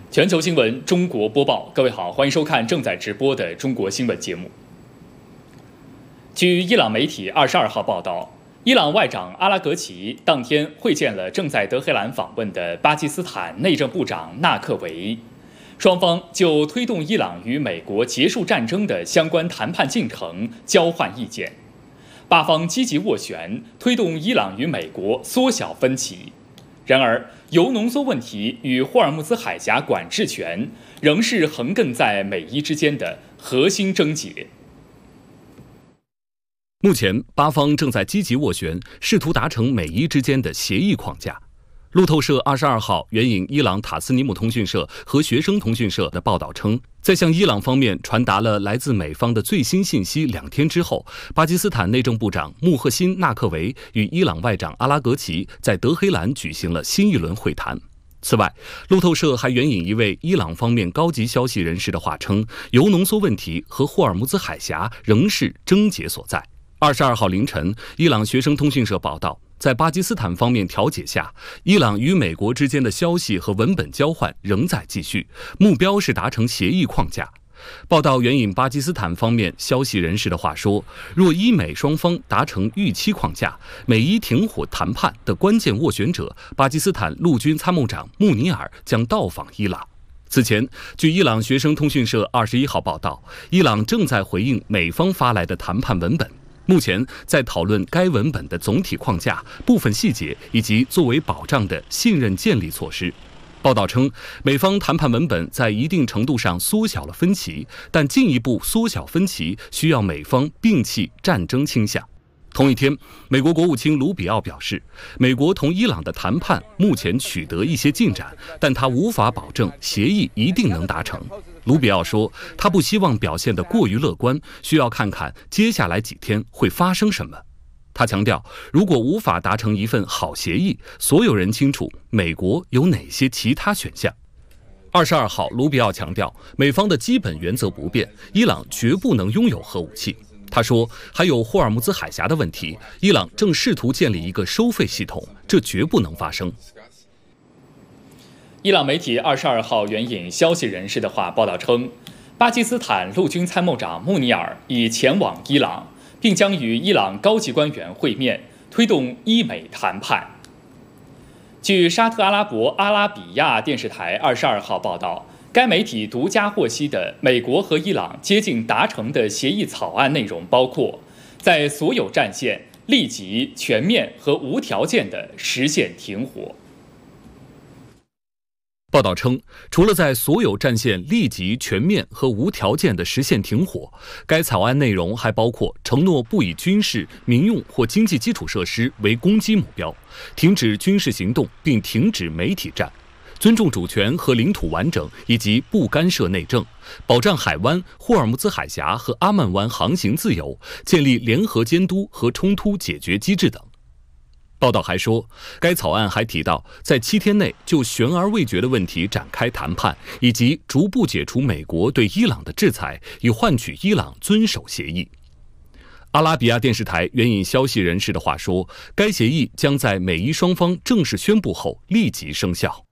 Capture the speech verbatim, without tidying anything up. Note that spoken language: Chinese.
全球新闻中国播报，各位好，欢迎收看正在直播的中国新闻节目。据伊朗媒体二十二号报道，伊朗外长阿拉格齐当天会见了正在德黑兰访问的巴基斯坦内政部长纳克维，双方就推动伊朗与美国结束战争的相关谈判进程交换意见，巴方积极斡旋，推动伊朗与美国缩小分歧。然而，铀浓缩问题与霍尔木兹海峡管制权仍是横亘在美伊之间的核心症结。 目前，巴方正在积极斡旋，试图达成美伊之间的协议框架。路透社二十二号援引伊朗塔斯尼姆通讯社和学生通讯社的报道称，在向伊朗方面传达了来自美方的最新信息两天之后，巴基斯坦内政部长穆赫辛·纳克维与伊朗外长阿拉格齐在德黑兰举行了新一轮会谈。此外，路透社还援引一位伊朗方面高级消息人士的话称，铀浓缩问题和霍尔木兹海峡仍是症结所在。二十二号凌晨，伊朗学生通讯社报道，在巴基斯坦方面调解下，伊朗与美国之间的消息和文本交换仍在继续，目标是达成协议框架。报道援引巴基斯坦方面消息人士的话说，若伊美双方达成预期框架，美伊停火谈判的关键斡旋者巴基斯坦陆军参谋长穆尼尔将到访伊朗。此前，据伊朗学生通讯社二十一号报道，伊朗正在回应美方发来的谈判文本。目前在讨论该文本的总体框架、部分细节以及作为保障的信任建立措施。报道称，美方谈判文本在一定程度上缩小了分歧，但进一步缩小分歧需要美方摒弃战争倾向。同一天，美国国务卿卢比奥表示，美国同伊朗的谈判目前取得一些进展，但他无法保证协议一定能达成。卢比奥说，他不希望表现得过于乐观，需要看看接下来几天会发生什么。他强调，如果无法达成一份好协议，所有人清楚美国有哪些其他选项。二十二号，卢比奥强调，美方的基本原则不变，伊朗绝不能拥有核武器。他说，还有霍尔木兹海峡的问题，伊朗正试图建立一个收费系统，这绝不能发生。 伊朗媒体二十二号援引消息人士的话报道称，巴基斯坦陆军参谋长穆尼尔已前往伊朗，并将与伊朗高级官员会面，推动伊美谈判。据沙特阿拉伯阿拉比亚电视台二十二号报道，该媒体独家获悉的美国和伊朗接近达成的协议草案内容包括，在所有战线立即、全面和无条件地实现停火。 报道称，除了在所有战线立即、全面和无条件地实现停火，该草案内容还包括承诺不以军事、民用或经济基础设施为攻击目标，停止军事行动并停止媒体战，尊重主权和领土完整以及不干涉内政，保障海湾、霍尔木兹海峡和阿曼湾航行自由，建立联合监督和冲突解决机制等。报道还说，该草案还提到，在七天内就悬而未决的问题展开谈判，以及逐步解除美国对伊朗的制裁，以换取伊朗遵守协议。阿拉比亚电视台援引消息人士的话说，该协议将在美伊双方正式宣布后立即生效。